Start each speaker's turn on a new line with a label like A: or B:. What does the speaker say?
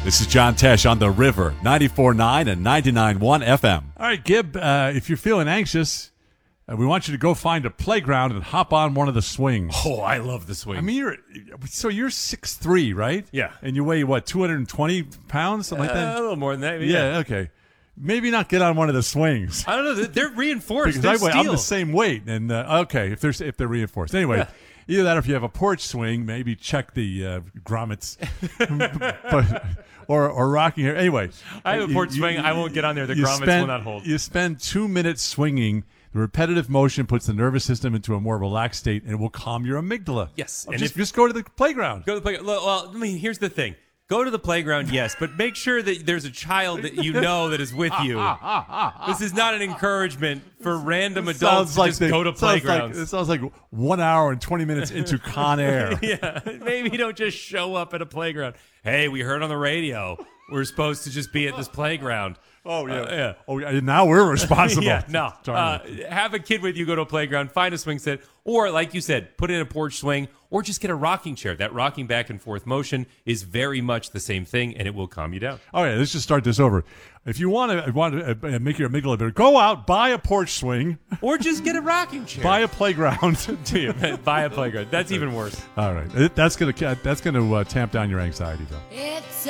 A: This is John Tesh on The River, 94.9 and 99.1 FM. All right, Gib, if you're feeling anxious, we want you to go find a playground and hop on one of the swings.
B: Oh, I love the swing.
A: I mean, you're 6'3", right?
B: Yeah.
A: And you weigh, what, 220 pounds, something like that?
B: A little more than that.
A: Yeah, okay. Maybe not get on one of the swings.
B: I don't know. They're reinforced.
A: Because
B: They're
A: I'm
B: steel.
A: the same weight. And okay, if they're reinforced. Anyway, either that or if you have a porch swing, maybe check the grommets. or rocking here. Anyway.
B: I have a porch swing. I won't get on there. The grommets will not hold.
A: You spend 2 minutes swinging. The repetitive motion puts the nervous system into a more relaxed state, and it will calm your amygdala.
B: Yes.
A: And just go to the playground.
B: Go to the playground. Well, I mean, here's the thing. Go to the playground, yes, but make sure that there's a child that you know that is with you. This is not an encouragement for random adults to just go to playgrounds.
A: It sounds like 1 hour and 20 minutes into Con Air.
B: Yeah, maybe don't just show up at a playground. Hey, we heard on the radio we're supposed to just be at this playground.
A: Oh, yeah.
B: Yeah.
A: Oh, yeah. Now we're responsible.
B: Yeah, no. Have a kid with you, go to a playground, find a swing set, or like you said, put in a porch swing, or just get a rocking chair. That rocking back and forth motion is very much the same thing, and it will calm you down.
A: All right, let's just start this over. If you want to make your amygdala better, go out, buy a porch swing.
B: Or just get a rocking chair.
A: Buy a playground.
B: Buy a playground. That's even worse.
A: All right. That's gonna tamp down your anxiety, though.
C: It's